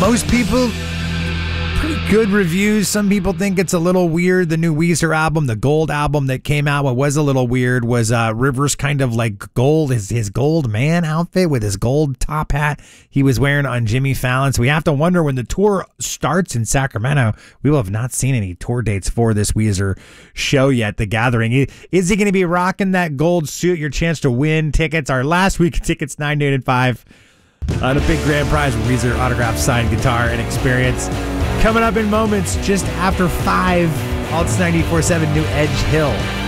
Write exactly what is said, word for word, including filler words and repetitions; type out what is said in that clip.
most people, pretty good reviews. Some people think it's a little weird. The new Weezer album, the Gold album that came out, what was a little weird was uh, Rivers kind of like gold, his, his gold man outfit with his gold top hat he was wearing on Jimmy Fallon. So we have to wonder when the tour starts in Sacramento, we will have not seen any tour dates for this Weezer show yet, The Gathering. Is he going to be rocking that gold suit? Your chance to win tickets. Our last week tickets, nine, noon, and five. On a big grand prize with Weezer autographed signed guitar and experience. Coming up in moments just after five, Alts ninety-four point seven New Edge Hill.